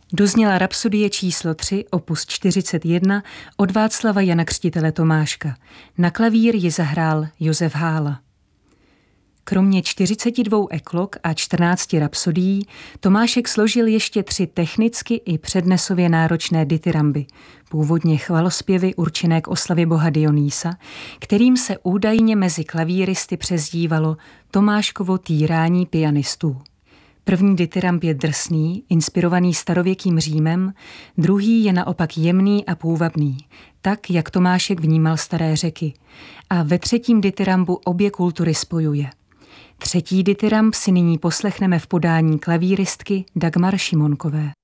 Dozněla rapsodie číslo 3, opus 41 od Václava Jana Křtitele Tomáška. Na klavír ji zahrál Josef Hála. Kromě 42 eklog a 14 rapsodií Tomášek složil ještě 3 technicky i přednesově náročné dithyramby, původně chvalospěvy určené k oslavě boha Dionýsa, kterým se údajně mezi klavíristy přezdívalo Tomáškovo týrání pianistů. První dithyramb je drsný, inspirovaný starověkým Římem, druhý je naopak jemný a půvabný, tak, jak Tomášek vnímal staré řeky. A ve třetím dithyrambu obě kultury spojuje. Třetí dithyramb si nyní poslechneme v podání klavíristky Dagmar Šimonkové.